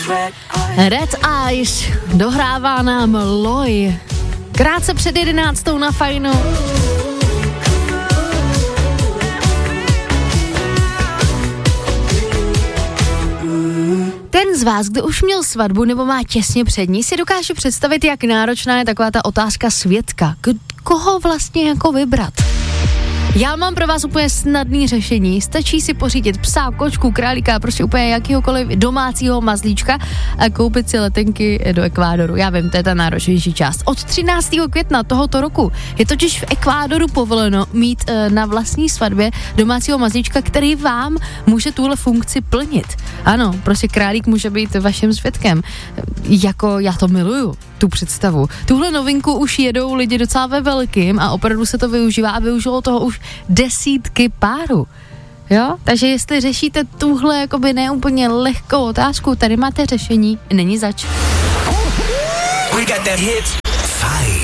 Red Eyes, dohrává nám Loj. Krátce před 11. na Fajnu. Ten z vás, kdo už měl svatbu nebo má těsně před ní, si dokáže představit, jak náročná je taková ta otázka svědka. Koho vlastně jako vybrat? Já mám pro vás úplně snadný řešení. Stačí si pořídit psa, kočku, králíka, prostě úplně jakýhokoliv domácího mazlíčka a koupit si letenky do Ekvádoru. Já vím, to je ta náročnější část. Od 13. května tohoto roku je totiž v Ekvádoru povoleno mít na vlastní svatbě domácího mazlíčka, který vám může tuhle funkci plnit. Ano, prostě králík může být vaším svědkem. Jako já to miluju, tu představu. Tuhle novinku už jedou lidi docela ve velkým a opravdu se to využívá a využilo toho už desítky párů. Jo? Takže jestli řešíte tuhle jakoby neúplně lehkou otázku, tady máte řešení, není zač. Fajn